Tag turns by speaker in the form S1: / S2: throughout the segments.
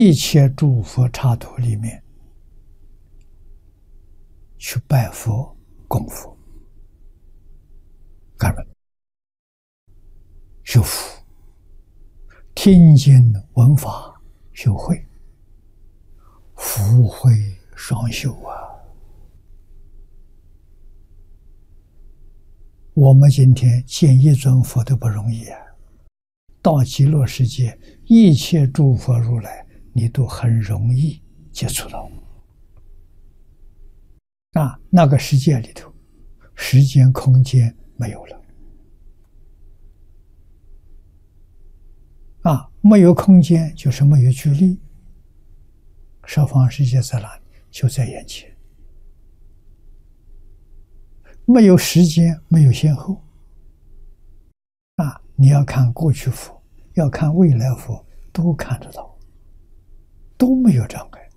S1: 一切诸佛刹土里面去拜佛、供佛、感恩、修福、听经闻法、修慧，福慧双修啊！我们今天见一尊佛都不容易啊！到极乐世界，一切诸佛如来，你都很容易接触到。那个世界里头，时间空间没有了。没有空间就是没有距离。十方世界在哪里？就在眼前。没有时间，没有先后。你要看过去佛，要看未来佛，都看得到，都没有障碍。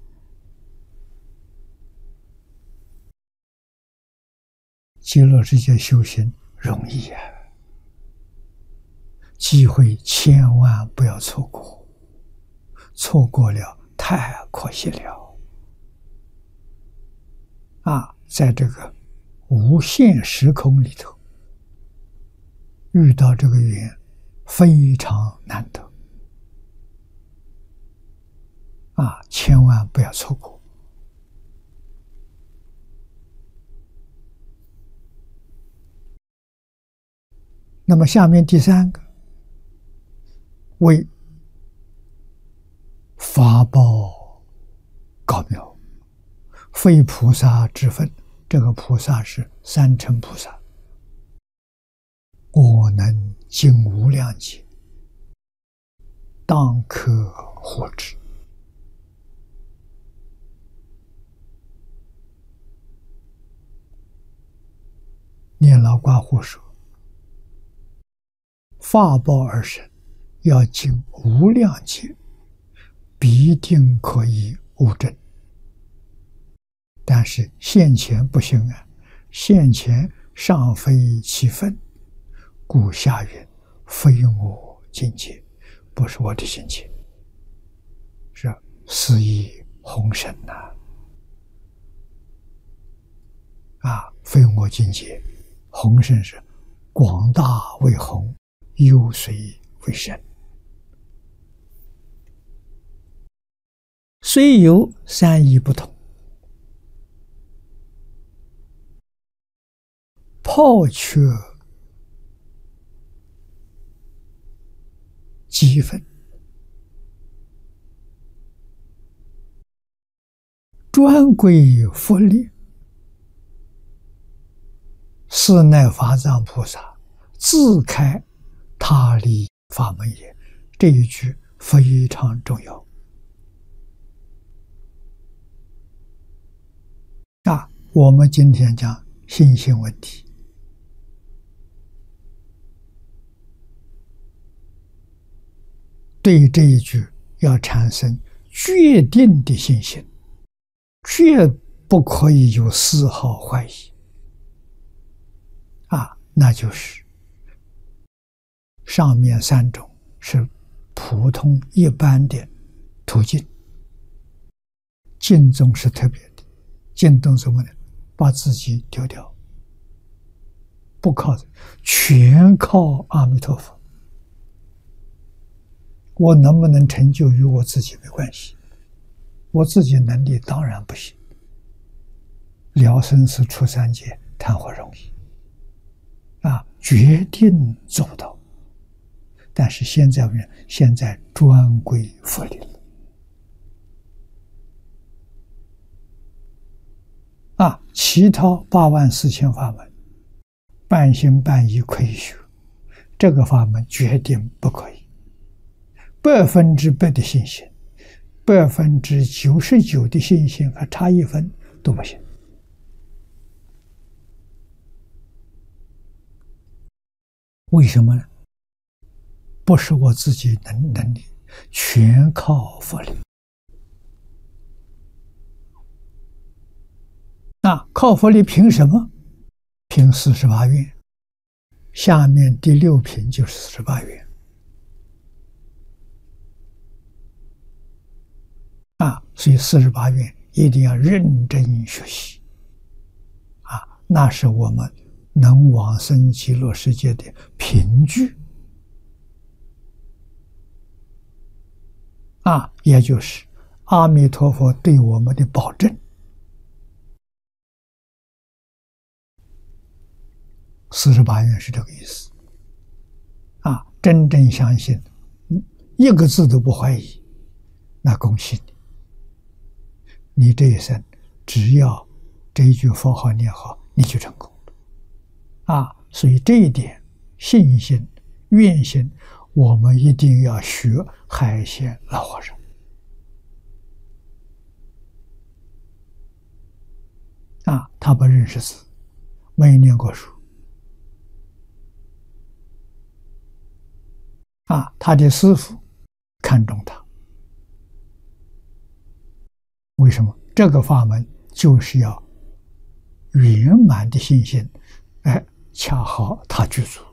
S1: 极乐世界修行容易啊，机会千万不要错过，错过了太可惜了。在这个无限时空里头，遇到这个缘非常难得千万不要错过。那么下面第三个，为法宝高妙，非菩萨之分。这个菩萨是三乘菩萨，我能尽无量劫，当可获之。念老挂护说，法宝而生，要经无量劫，必定可以悟证。但是现前不行啊，现前尚非其分，故下云非我境界，不是我的境界，是斯以宏深非我境界。宏深是广大为宏，幽邃为深。虽有三义不同，抛却积分，专归佛力，是乃法藏菩萨自开他力法门也。这一句非常重要我们今天讲信心问题，对这一句要产生决定的信心，绝不可以有丝毫怀疑那就是上面三种是普通一般的途径，净宗是特别的。净宗什么呢？把自己丢掉，不靠，全靠阿弥陀佛。我能不能成就与我自己没关系，我自己能力当然不行，了生死出三界谈何容易决定做不到。但是现在专归佛力了其他84000法门，半信半疑可以学，这个法门决定不可以。100%的信心，99%的信心还差1分都不行。为什么呢？不是我自己能力，全靠佛力。靠佛力凭什么？凭48愿。下面第6品就是48愿。 所以48愿一定要认真学习那是我们能往生极乐世界的凭据也就是阿弥陀佛对我们的保证。48愿是这个意思真正相信，一个字都不怀疑，那恭喜你，你这一生只要这一句佛号念好，你就成功所以这一点信心、愿心，我们一定要学海鲜老和尚他不认识字，没念过书他的师父看中他，为什么？这个法门就是要圆满的信心，恰好他具足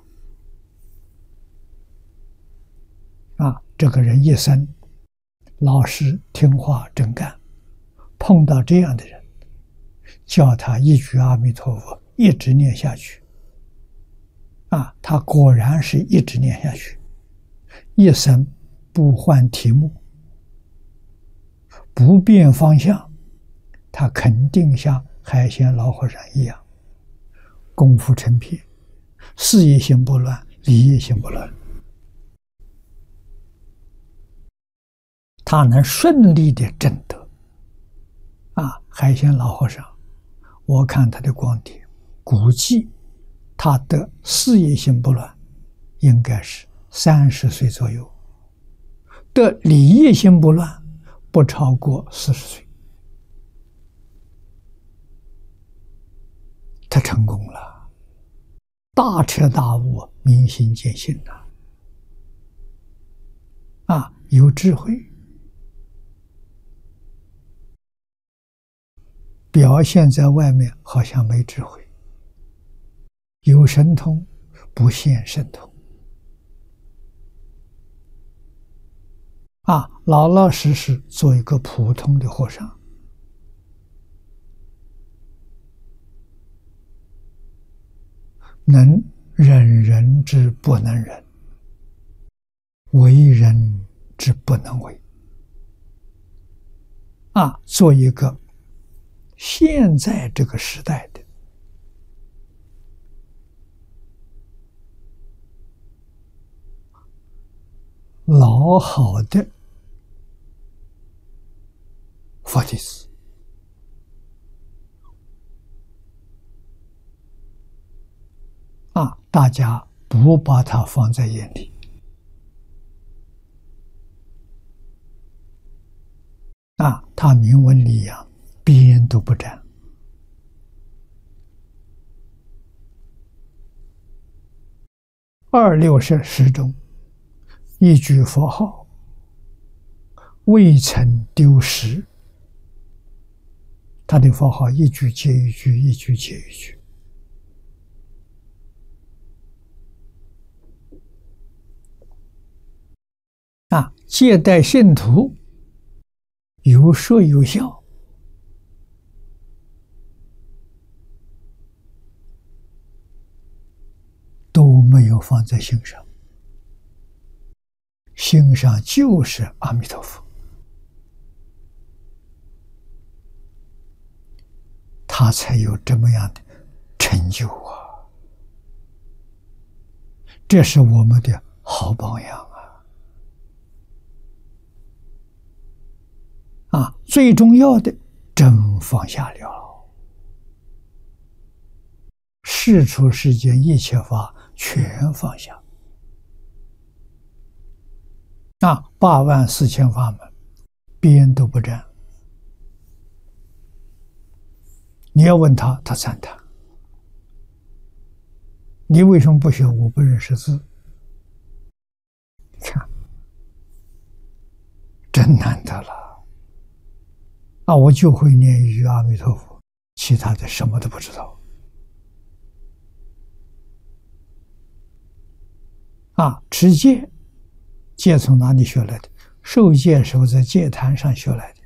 S1: 这个人一生老实听话真干，碰到这样的人，叫他一句阿弥陀佛一直念下去他果然是一直念下去，一生不换题目，不变方向，他肯定像海鲜老和尚一样，功夫成片，事业心不乱，理业心不乱，他能顺利的证得海鲜老和尚，我看他的光碟，估计他的事业心不乱，应该是30岁左右，的理业心不乱，不超过40岁，他成功了，大彻大悟，明心见性有智慧，表现在外面好像没智慧，有神通不现神通老老实实做一个普通的和尚，能忍人之不能忍，为人之不能为做一个现在这个时代的老好的佛弟子大家不把它放在眼里他明文里养，边都不沾，26世中一句佛号未曾丢失，他的佛号一句接一句，一句接一句接待信徒有说有笑，都没有放在心上，心上就是阿弥陀佛，他才有这么样的成就这是我们的好榜样最重要的真放下了，世出世间一切法全放下84000法门边都不沾，你要问他，他赞叹，你为什么不学？我不认识字，看真难得了我就会念一句阿弥陀佛，其他的什么都不知道持戒，戒从哪里学来的？受戒时候在戒坛上学来的，